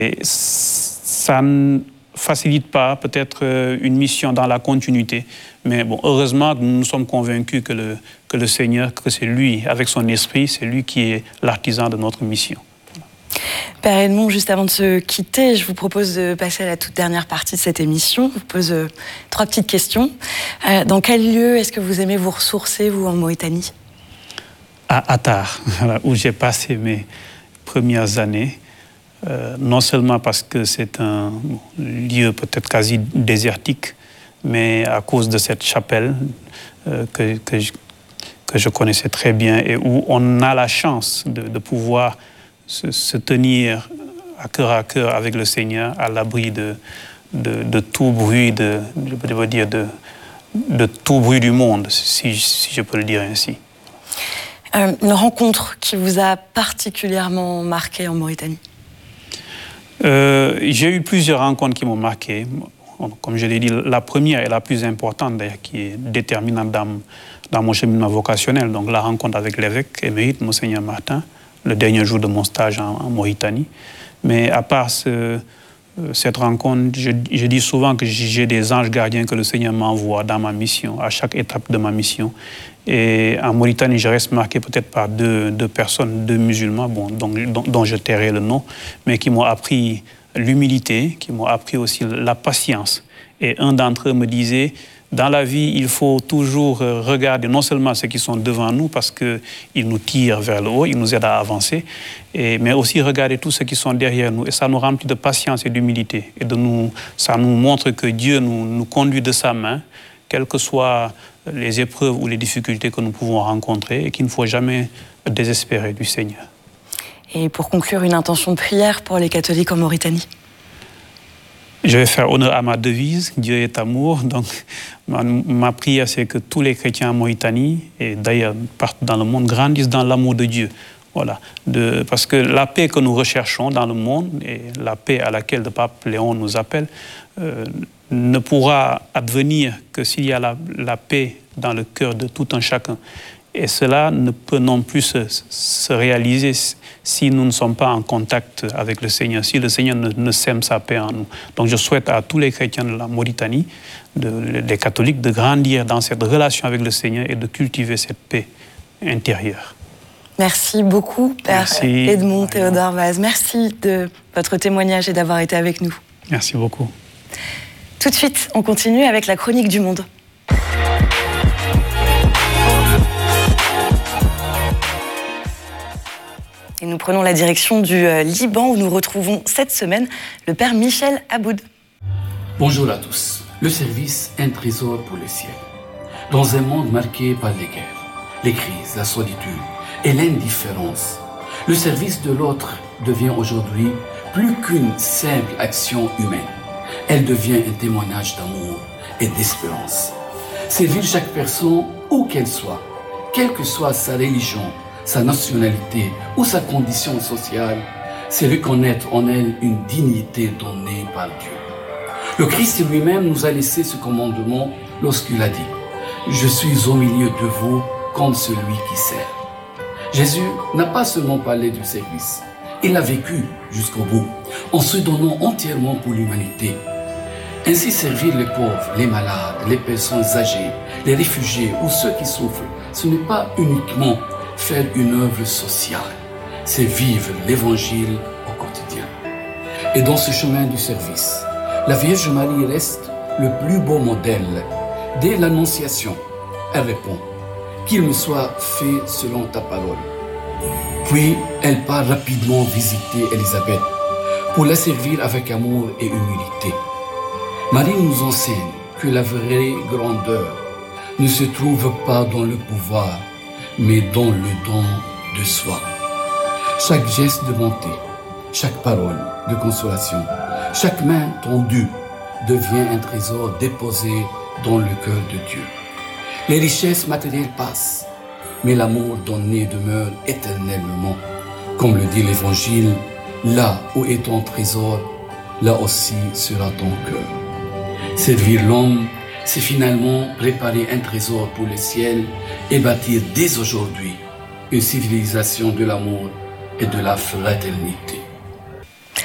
Et ça ne facilite pas peut-être une mission dans la continuité, mais bon, heureusement, nous sommes convaincus que le Seigneur, que c'est lui, avec son esprit, c'est lui qui est l'artisan de notre mission. Père Edmond, juste avant de se quitter, je vous propose de passer à la toute dernière partie de cette émission. Je vous pose 3 petites questions. Dans quel lieu est-ce que vous aimez vous ressourcer, vous, en Mauritanie? À Attar, où j'ai passé mes premières années. Non seulement parce que c'est un lieu peut-être quasi désertique, mais à cause de cette chapelle que je connaissais très bien et où on a la chance de pouvoir se tenir à cœur avec le Seigneur, à l'abri de tout bruit, de tout bruit du monde, si je peux le dire ainsi. Une rencontre qui vous a particulièrement marqué en Mauritanie? J'ai eu plusieurs rencontres qui m'ont marqué. Comme je l'ai dit, la première et la plus importante, d'ailleurs, qui est déterminante dans mon cheminement vocationnel, donc la rencontre avec l'évêque émérite, Monseigneur Martin, le dernier jour de mon stage en Mauritanie. Mais à part cette rencontre, je dis souvent que j'ai des anges gardiens que le Seigneur m'envoie dans ma mission, à chaque étape de ma mission. Et en Mauritanie, je reste marqué peut-être par deux personnes, 2 musulmans, bon, dont je tairai le nom, mais qui m'ont appris l'humilité, qui m'ont appris aussi la patience. Et un d'entre eux me disait, dans la vie, il faut toujours regarder non seulement ceux qui sont devant nous, parce qu'ils nous tirent vers le haut, ils nous aident à avancer, mais aussi regarder tous ceux qui sont derrière nous. Et ça nous remplit de patience et d'humilité. Et ça nous montre que Dieu nous conduit de sa main, quelles que soient les épreuves ou les difficultés que nous pouvons rencontrer, et qu'il ne faut jamais désespérer du Seigneur. Et pour conclure, une intention de prière pour les catholiques en Mauritanie? Je vais faire honneur à ma devise, Dieu est amour. Donc, ma prière, c'est que tous les chrétiens en Mauritanie, et d'ailleurs partout dans le monde, grandissent dans l'amour de Dieu. Voilà. Parce que la paix que nous recherchons dans le monde, et la paix à laquelle le pape Léon nous appelle, ne pourra advenir que s'il y a la paix dans le cœur de tout un chacun. Et cela ne peut non plus se réaliser si nous ne sommes pas en contact avec le Seigneur, si le Seigneur ne sème sa paix en nous. Donc je souhaite à tous les chrétiens de la Mauritanie, les catholiques, de grandir dans cette relation avec le Seigneur et de cultiver cette paix intérieure. Merci beaucoup, Père Edmond Théodore Vaz. Merci de votre témoignage et d'avoir été avec nous. Merci beaucoup. Tout de suite, on continue avec la chronique du monde. Et nous prenons la direction du Liban où nous retrouvons cette semaine le Père Michel Aboud. Bonjour à tous. Le service, un trésor pour le ciel. Dans un monde marqué par les guerres, les crises, la solitude et l'indifférence, le service de l'autre devient aujourd'hui plus qu'une simple action humaine. Elle devient un témoignage d'amour et d'espérance. Servir chaque personne, où qu'elle soit, quelle que soit sa religion, sa nationalité ou sa condition sociale, c'est reconnaître en elle une dignité donnée par Dieu. Le Christ lui-même nous a laissé ce commandement lorsqu'il a dit « Je suis au milieu de vous comme celui qui sert ». Jésus n'a pas seulement parlé du service, il l'a vécu jusqu'au bout, en se donnant entièrement pour l'humanité. Ainsi, servir les pauvres, les malades, les personnes âgées, les réfugiés ou ceux qui souffrent, ce n'est pas uniquement faire une œuvre sociale, c'est vivre l'évangile au quotidien. Et dans ce chemin du service, la Vierge Marie reste le plus beau modèle. Dès l'Annonciation, elle répond « Qu'il me soit fait selon ta parole ». Puis, elle part rapidement visiter Élisabeth pour la servir avec amour et humilité. Marie nous enseigne que la vraie grandeur ne se trouve pas dans le pouvoir, mais dans le don de soi. Chaque geste de bonté, chaque parole de consolation, chaque main tendue devient un trésor déposé dans le cœur de Dieu. Les richesses matérielles passent, mais l'amour donné demeure éternellement. Comme le dit l'Évangile, là où est ton trésor, là aussi sera ton cœur. Servir l'homme, c'est finalement préparer un trésor pour le ciel et bâtir dès aujourd'hui une civilisation de l'amour et de la fraternité.